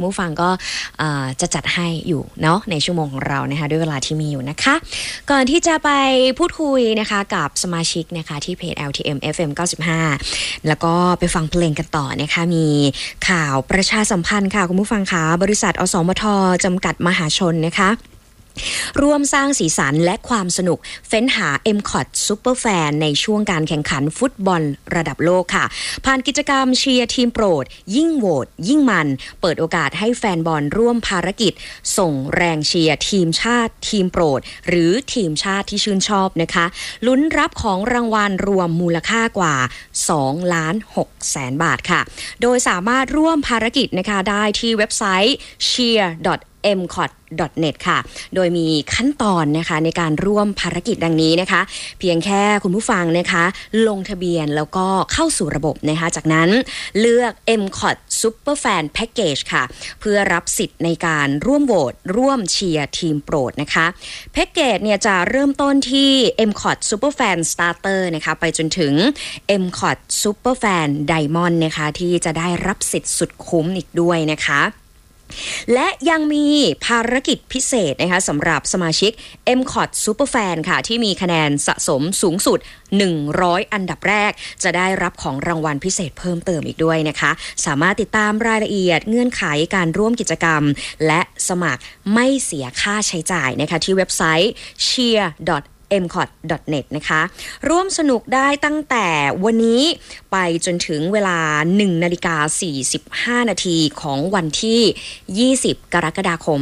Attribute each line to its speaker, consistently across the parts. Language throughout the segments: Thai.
Speaker 1: คุณผู้ฟังก็จะจัดให้อยู่เนาะในชั่วโมงของเรานะคะด้วยเวลาที่มีอยู่นะคะก่อนที่จะไปพูดคุยนะคะกับสมาชิกนะคะที่เพจ LTM FM 95แล้วก็ไปฟังเพลงกันต่อนะคะมีข่าวประชาสัมพันธ์ค่ะคุณผู้ฟังคะบริษัทอสมทจำกัดมหาชนนะคะร่วมสร้างสีสันและความสนุกเฟ้นหา MCOT Super Fan ในช่วงการแข่งขันฟุตบอลระดับโลกค่ะผ่านกิจกรรมเชียร์ทีมโปรดยิ่งโหวตยิ่งมันเปิดโอกาสให้แฟนบอลร่วมภารกิจส่งแรงเชียร์ทีมชาติทีมโปรดหรือทีมชาติที่ชื่นชอบนะคะลุ้นรับของรางวัลรวมมูลค่ากว่า 2,600,000 บาทค่ะโดยสามารถร่วมภารกิจนะคะได้ที่เว็บไซต์ cheer.mcot.net ค่ะโดยมีขั้นตอนนะคะในการร่วมภารกิจดังนี้นะคะเพียงแค่คุณผู้ฟังนะคะลงทะเบียนแล้วก็เข้าสู่ระบบนะคะจากนั้นเลือก MCOT Super Fan Package ค่ะเพื่อรับสิทธิ์ในการร่วมโหวตร่วมเชียร์ทีมโปรดนะคะแพ็กเกจเนี่ยจะเริ่มต้นที่ MCOT Super Fan Starter นะคะไปจนถึง MCOT Super Fan Diamond นะคะที่จะได้รับสิทธิ์สุดคุ้มอีกด้วยนะคะและยังมีภารกิจพิเศษนะคะสำหรับสมาชิก MCOT Superfan ค่ะที่มีคะแนนสะสมสูงสุด100อันดับแรกจะได้รับของรางวัลพิเศษเพิ่มเติมอีกด้วยนะคะสามารถติดตามรายละเอียดเงื่อนไขการร่วมกิจกรรมและสมัครไม่เสียค่าใช้จ่ายนะคะที่เว็บไซต์ cheer.mcot.net นะคะร่วมสนุกได้ตั้งแต่วันนี้ไปจนถึงเวลา 1:45 นาทีของวันที่20กรกฎาคม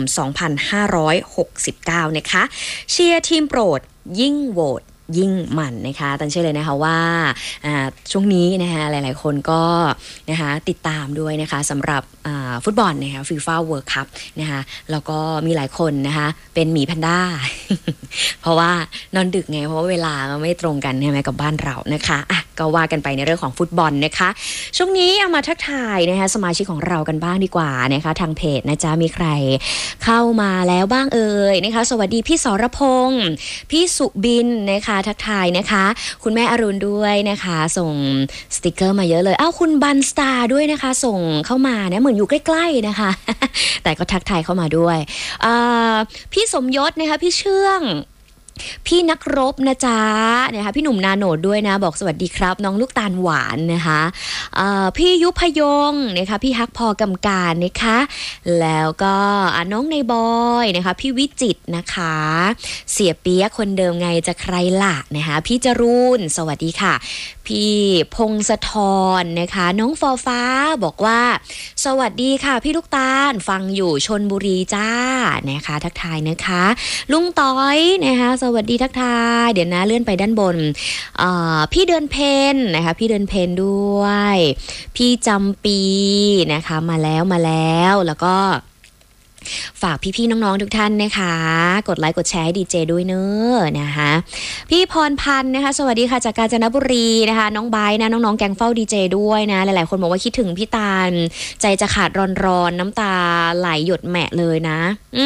Speaker 1: 2569นะคะเชียร์ทีมโปรดยิ่งโหวตยิ่งมันนะคะตั้งชื่อเลยนะคะว่าช่วงนี้นะคะหลายๆคนก็นะคะติดตามด้วยนะคะสำหรับฟุตบอลนะคะฟีฟ่าเวิลด์คัพนะคะแล้วก็มีหลายคนนะคะเป็นหมีแพนด้า เพราะว่านอนดึกไงเพราะว่าเวลาไม่ตรงกันใช่ไหมกับบ้านเรานะคะก็ว่ากันไปในเรื่องของฟุตบอลนะคะช่วงนี้เอามาทักทายนะคะสมาชิกของเรากันบ้างดีกว่านะคะทางเพจนะจ๊ะมีใครเข้ามาแล้วบ้างเอ่ยนะคะสวัสดีพี่สรพงษ์พี่สุบินนะคะทักทายนะคะคุณแม่อรุณด้วยนะคะส่งสติกเกอร์มาเยอะเลยคุณบันสตาร์ด้วยนะคะส่งเข้ามานะเหมือนอยู่ใกล้ๆนะคะ แต่ก็ทักทายเข้ามาด้วยพี่สมยศนะคะพี่เชื่องพี่นักรบนะจ๊ะนะคะพี่หนุ่มนาโนดด้วยนะบอกสวัสดีครับน้องลูกตาลหวานนะคะพี่ยุพยงนะคะพี่ฮักพอกำการนะคะแล้วก็น้องในบอยนะคะพี่วิจิตรนะคะเสียเปียกคนเดิมไงจะใครล่ะนะคะพี่จรูนสวัสดีค่ะพี่พงศธรนะคะน้องฟอฟ้าบอกว่าสวัสดีค่ะพี่ลูกตาลฟังอยู่ชลบุรีจ้านะคะทักทายนะคะลุงต้อยนะคะสวัสดีทักทายเดี๋ยวนะเลื่อนไปด้านบนพี่เดือนเพ็ญนะคะพี่เดือนเพ็ญด้วยพี่จำปีนะคะมาแล้วแล้วก็ฝากพี่ๆน้องๆทุกท่านนะคะกดไลค์กดแชร์ให้ดีเจด้วยเนอะนะคะพี่พรพันธ์นะคะสวัสดีค่ะจากกาญจนบุรีนะคะน้องไบร์ทนะน้องๆแกงเฝ้าดีเจด้วยนะหลายๆคนบอกว่าคิดถึงพี่ตาลใจจะขาดร้อนน้ำตาไหลหยดแหมะเลยนะ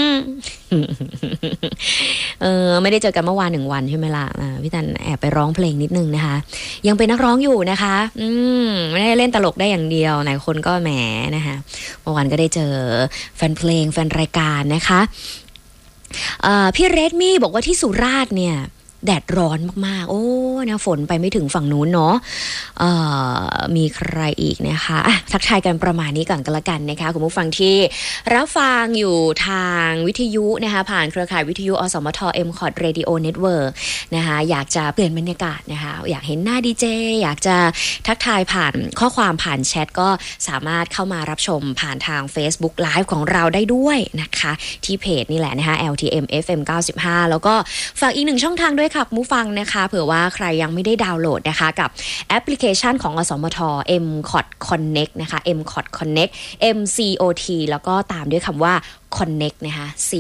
Speaker 1: ไม่ได้เจอกันเมื่อวาน1 วันใช่ไหมล่ะพี่ตาลแอบไปร้องเพลงนิดนึงนะคะยังเป็นนักร้องอยู่นะคะไม่ได้เล่นตลกได้อย่างเดียวหลายคนก็แหมนะคะเมื่อวานก็ได้เจอแฟนเพลงแฟนรายการนะคะพี่เรดมี่บอกว่าที่สุราษฎร์เนี่ยแดดร้อนมากๆโอ้นะฝนไปไม่ถึงฝั่งนู้นเนาะมีใครอีกนะคะทักทายกันประมาณนี้ก่อนก็แล้วกันนะคะคุณผู้ฟังที่รับฟังอยู่ทางวิทยุนะคะผ่านเครือข่ายวิทยุอสมท MCOT Radio Network นะคะอยากจะเปลี่ยนบรรยากาศนะคะอยากเห็นหน้าดีเจอยากจะทักทายผ่านข้อความผ่านแชทก็สามารถเข้ามารับชมผ่านทาง Facebook Live ของเราได้ด้วยนะคะที่เพจนี่แหละนะคะ LTM FM 95แล้วก็ฝากอีก1ช่องทางด้วยค่ะผู้ฟังนะคะเผื่อว่าใครยังไม่ได้ดาวน์โหลดนะคะกับแอปพลิเคชันของอสมท MCOT Connect นะคะ MCOT Connect MCOT แล้วก็ตามด้วยคำว่า Connect นะคะ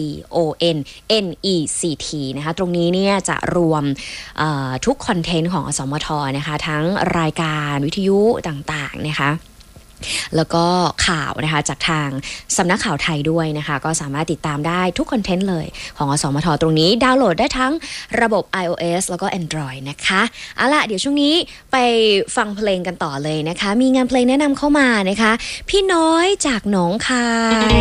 Speaker 1: CONNECT นะคะตรงนี้เนี่ยจะรวมทุกคอนเทนต์ของอสมทนะคะทั้งรายการวิทยุต่างๆนะคะแล้วก็ข่าวนะคะจากทางสำนักข่าวไทยด้วยนะคะก็สามารถติดตามได้ทุกคอนเทนต์เลยของอสมทตรงนี้ดาวน์โหลดได้ทั้งระบบ iOS แล้วก็ Android นะคะเอาล่ะเดี๋ยวช่วงนี้ไปฟังเพลงกันต่อเลยนะคะมีงานเพลงแนะนำเข้ามานะคะพี่น้อยจากหนองคาย